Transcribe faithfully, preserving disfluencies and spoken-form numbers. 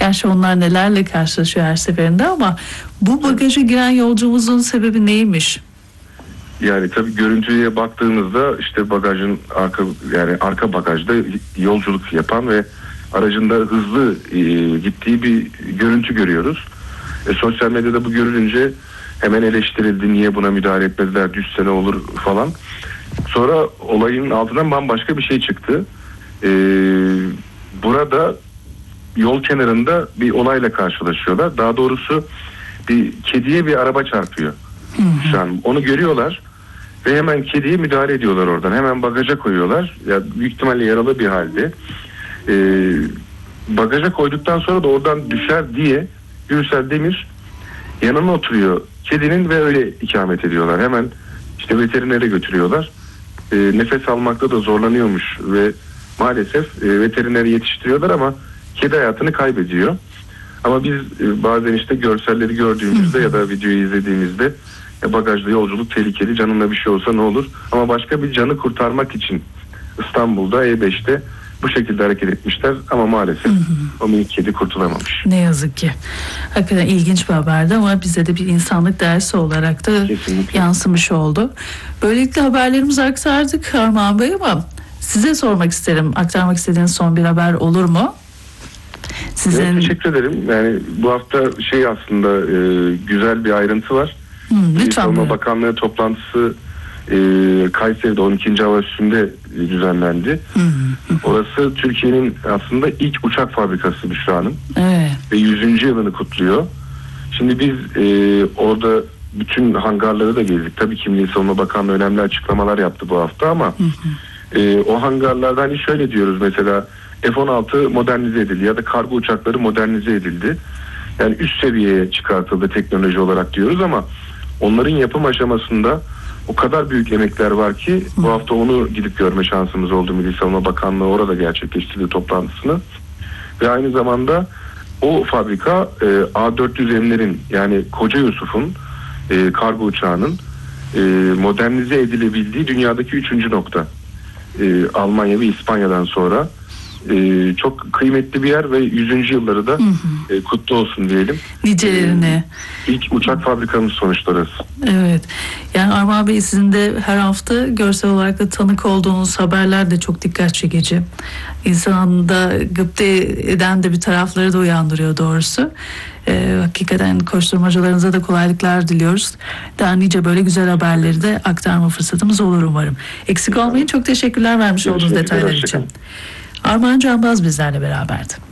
Gerçi onlar nelerle karşılaşıyor her seferinde ama bu bagaja giren yolcumuzun sebebi neymiş? Yani tabii görüntüye baktığımızda işte bagajın arka yani arka bagajda yolculuk yapan ve aracında hızlı e, gittiği bir görüntü görüyoruz. E, sosyal medyada bu görülünce hemen eleştirildi. Niye buna müdahale etmediler? Düşse ne olur falan. Sonra olayın altından bambaşka bir şey çıktı. E, burada yol kenarında bir olayla karşılaşıyorlar. Daha doğrusu bir kediye bir araba çarpıyor. Hı hı. Şu an onu görüyorlar ve hemen kediye müdahale ediyorlar oradan. Hemen bagaja koyuyorlar. Ya büyük ihtimalle yaralı bir halde. Ee, bagaja koyduktan sonra da oradan düşer diye Gürsel Demir yanına oturuyor kedinin ve öyle ikamet ediyorlar. Hemen işte veterinere götürüyorlar. Ee, nefes almakta da zorlanıyormuş ve maalesef e, veterineri yetiştiriyorlar ama kedi hayatını kaybediyor. Ama biz e, bazen işte görselleri gördüğümüzde ya da videoyu izlediğimizde ya bagajda yolculuk tehlikeli, canına bir şey olsa ne olur? Ama başka bir canı kurtarmak için İstanbul'da E beşte bu şekilde hareket etmişler ama maalesef hı hı. o minik kedi kurtulamamış. Ne yazık ki. Hakikaten ilginç bir haberdi ama bize de bir insanlık dersi olarak da kesinlikle yansımış oldu. Böylelikle haberlerimizi aktardık Armağan Bey ama size sormak isterim. Aktarmak istediğiniz son bir haber olur mu? Sizin... Evet, teşekkür ederim. Yani bu hafta şey aslında e, güzel bir ayrıntı var. Hı, lütfen. Savunma Bakanlığı toplantısı e, Kayseri'de on ikinci Hava Üssü'nde e, düzenlendi. Hı hı. Orası Türkiye'nin aslında ilk uçak fabrikası Büşra'nın. Evet. Ve yüzüncü yılını kutluyor. Şimdi biz e, orada bütün hangarları da gezdik. Tabii ki Milli Savunma Bakanlığı önemli açıklamalar yaptı bu hafta ama hı hı. E, o hangarlarda hani şöyle diyoruz mesela F on altı modernize edildi ya da kargo uçakları modernize edildi. Yani üst seviyeye çıkartıldı teknoloji olarak diyoruz ama onların yapım aşamasında o kadar büyük emekler var ki bu hafta onu gidip görme şansımız oldu. Milli Savunma Bakanlığı orada gerçekleştirdi toplantısını. Ve aynı zamanda o fabrika e, A dört yüz M'lerin yani Koca Yusuf'un e, kargo uçağının e, modernize edilebildiği dünyadaki üçüncü nokta. E, Almanya ve İspanya'dan sonra. Ee, çok kıymetli bir yer ve yüzüncü yılları da hı hı. E, kutlu olsun diyelim. Nicelerine. Ee, ilk uçak fabrikamız sonuçta orası. Evet. Yani Armağan Bey sizin de her hafta görsel olarak da tanık olduğunuz haberler de çok dikkat çekici. İnsanı gıpta eden de bir tarafları da uyandırıyor doğrusu. Ee, hakikaten koşturmacılarınıza da kolaylıklar diliyoruz. Daha nice böyle güzel haberleri de aktarma fırsatımız olur umarım. Eksik olmayın. Çok teşekkürler vermiş olduğunuz detaylar için. Armağan Canbaz bizlerle beraberdi.